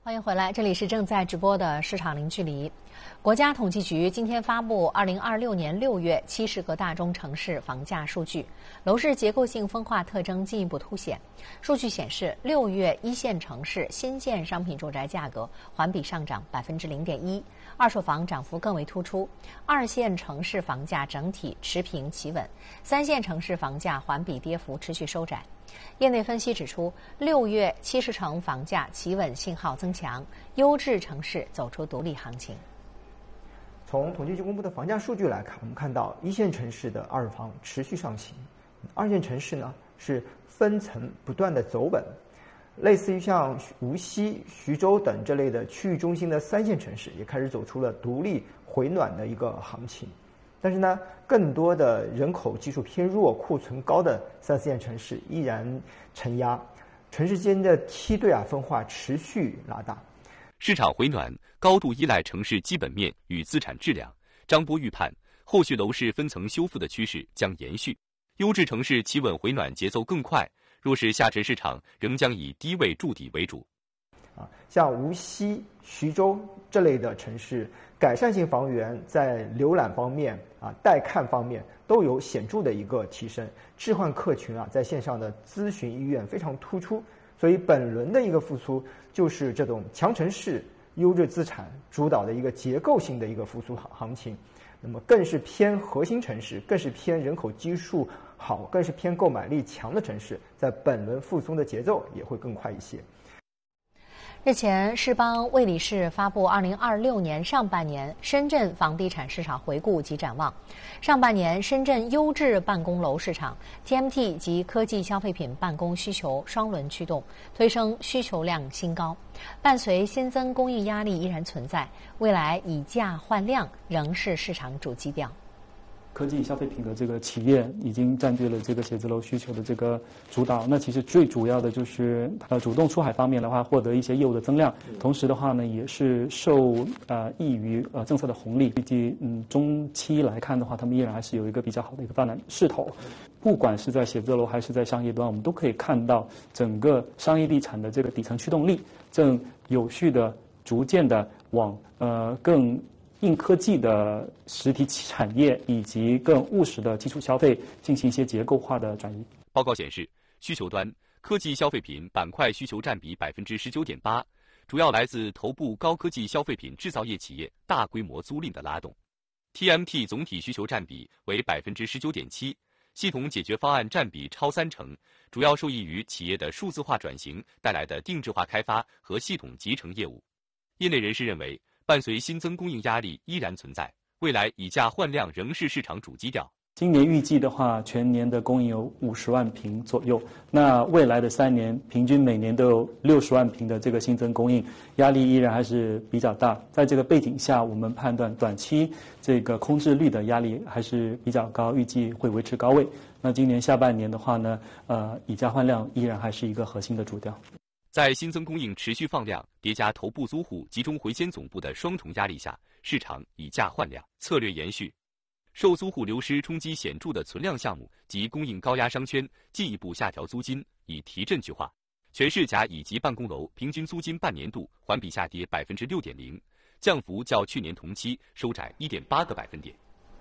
欢迎回来，这里是正在直播的市场零距离。国家统计局今天发布2026年6月70个大中城市房价数据，楼市结构性分化特征进一步凸显。数据显示，6月一线城市新建商品住宅价格环比上涨0.1%，二手房涨幅更为突出。二线城市房价整体持平企稳，三线城市房价环比跌幅持续收窄。业内分析指出，6月70城房价企稳信号增强，优质城市走出独立行情。 从统计局公布的房价数据来看，我们看到一线城市的二手房持续上行，二线城市呢是分层不断的走稳，类似于像无锡、徐州等这类的区域中心的三线城市也开始走出了独立回暖的一个行情。但是呢，更多的人口基数偏弱、库存高的三四线城市依然承压，城市间的梯队分化持续拉大。 市场回暖高度依赖城市基本面与资产质量。张波预判，后续楼市分层修复的趋势将延续，优质城市企稳回暖节奏更快。若是下沉市场仍将以低位筑底为主。 像无锡、徐州这类的城市，改善性房源在浏览方面带看方面都有显著的一个提升，置换客群在线上的咨询意愿非常突出，所以本轮的一个复苏就是这种强城市、优质资产主导的一个结构性的一个复苏行情。那么更是偏核心城市，更是偏人口基数好，更是偏购买力强的城市，在本轮复苏的节奏也会更快一些。 日前，世邦魏理仕发布2026年上半年深圳房地产市场回顾及展望。上半年，深圳优质办公楼市场 TMT 及科技消费品办公需求双轮驱动，推升需求量新高。伴随新增供应压力依然存在，未来以价换量仍是市场主基调。 科技消费品的这个企业已经占据了这个写字楼需求的这个主导。那其实最主要的就是主动出海方面的话，获得一些业务的增量，同时的话呢，也是受益于政策的红利。预计中期来看的话，他们依然还是有一个比较好的一个发展势头。不管是在写字楼还是在商业端，我们都可以看到整个商业地产的这个底层驱动力正有序的、逐渐的往更硬科技的实体产业以及更务实的基础消费进行一些结构化的转移。 报告显示，需求端科技消费品板块需求占比19.8%，主要来自头部高科技消费品制造业企业大规模租赁的拉动。TMT 总体需求占比为19.7%，系统解决方案占比超30%，主要受益于企业的数字化转型带来的定制化开发和系统集成业务。业内人士认为，伴随新增供应压力依然存在，未来以价换量仍是市场主基调。 今年预计的话，全年的供应有50万平左右。那未来的3年，平均每年都有60万平的这个新增供应，压力依然还是比较大。在这个背景下，我们判断短期这个空置率的压力还是比较高，预计会维持高位。那今年下半年的话呢，以价换量依然还是一个核心的主调。 在新增供应持续放量，叠加头部租户集中回迁总部的双重压力下，市场以价换量策略延续。受租户流失冲击显著的存量项目及供应高压商圈进一步下调租金，以提振去化。全市甲乙级办公楼平均租金半年度环比下跌6.0%，降幅较去年同期收窄1.8个百分点。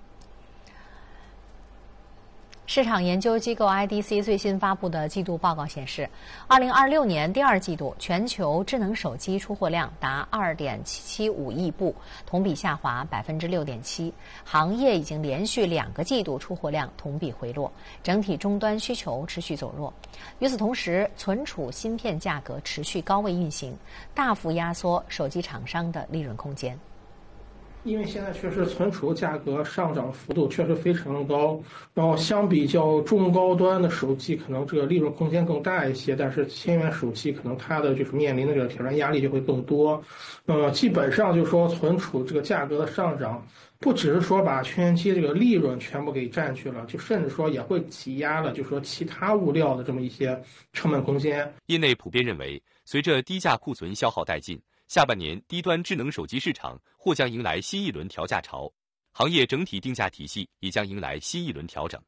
市场研究机构 IDC 最新发布的季度报告显示，2026年第二季度全球智能手机出货量达2.775亿部，同比下滑6.7%。行业已经连续2个季度出货量同比回落，整体终端需求持续走弱。与此同时，存储芯片价格持续高位运行，大幅压缩手机厂商的利润空间。 因为现在确实存储价格上涨幅度确实非常高，然后相比较中高端的手机，可能这个利润空间更大一些，但是千元手机可能它的就是面临的这个挑战压力就会更多。基本上就是说存储这个价格的上涨，不只是说把千元机这个利润全部给占去了，就甚至说也会挤压了，就是说其他物料的这么一些成本空间。 业内普遍认为，随着低价库存消耗殆尽，下半年低端智能手机市场或将迎来新一轮调价潮，行业整体定价体系也将迎来新一轮调整。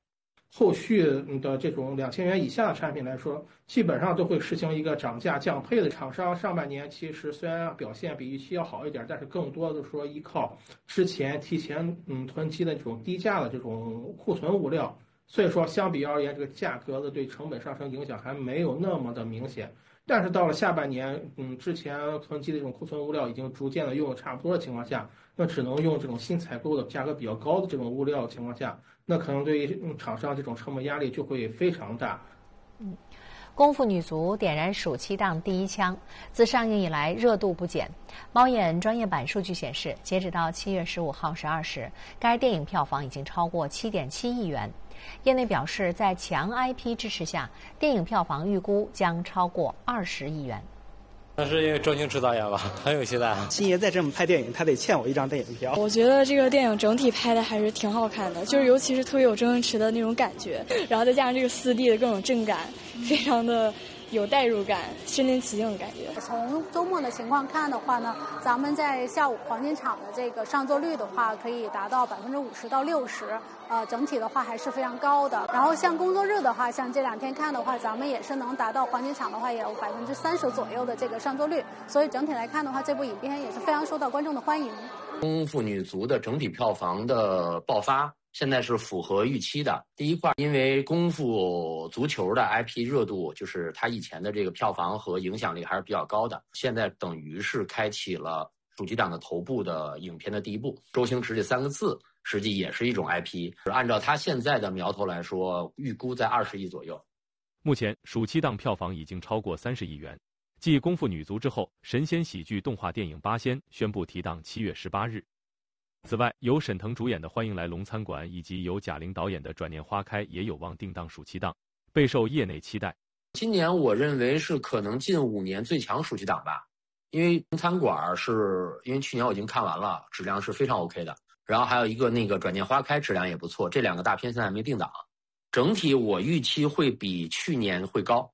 后续的这种2000元以下的产品来说，基本上都会实行一个涨价降配的。厂商上半年其实虽然表现比预期要好一点，但是更多的说依靠之前提前囤积的这种低价的这种库存物料，所以说相比而言，这个价格的对成本上升影响还没有那么的明显。但是到了下半年，之前囤积的这种库存物料已经逐渐的用的差不多的情况下，那只能用这种新采购的价格比较高的这种物料的情况下，那可能对于厂商这种成本压力就会非常大。 功夫女足点燃暑期档第一枪，自上映以来热度不减。猫眼专业版数据显示，截止到7月15号12时，该电影票房已经超过7.7亿元。业内表示，在强 IP 支持下，电影票房预估将超过20亿元。 那是因为周星驰导演吧，很有期待。 星爷再这么拍电影，他得欠我一张电影票。 我觉得这个电影整体拍的还是挺好看的，就是尤其是特别有周星驰的那种感觉，然后再加上这个4D 的各种震感，非常的有代入感，身临其境的感觉。 从周末的情况看的话呢，咱们在下午黄金场的这个上座率的话，可以达到50%到60%，整体的话还是非常高的。然后像工作日的话，像这2天看的话，咱们也是能达到黄金场的话也有30%左右的这个上座率，所以整体来看的话，这部影片也是非常受到观众的欢迎。 功夫女足的整体票房的爆发现在是符合预期的。第一块，因为功夫足球的 IP 热度，就是它以前的这个票房和影响力还是比较高的，现在等于是开启了暑期档的头部的影片的第一步。周星驰这3个字实际也是一种 IP， 按照他现在的苗头来说，预估在20亿左右。 目前暑期档票房已经超过30亿元。继功夫女足之后，神仙喜剧动画电影《八仙》宣布提档7月18日。此外，由沈腾主演的《欢迎来龙餐馆》以及由贾玲导演的《转念花开》也有望定档暑期档，备受业内期待。 今年我认为是可能近5年最强暑期档吧，因为龙餐馆是因为去年我已经看完了，质量是非常 OK 的，然后还有一个那个《转念花开》质量也不错，这2个大片现在还没定档，整体我预期会比去年会高。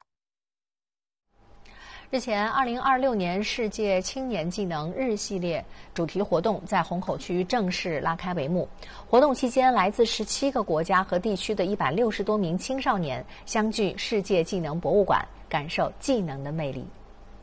日前，2026年世界青年技能日系列主题活动在虹口区正式拉开帷幕。活动期间，来自17个国家和地区的160多名青少年相聚世界技能博物馆，感受技能的魅力。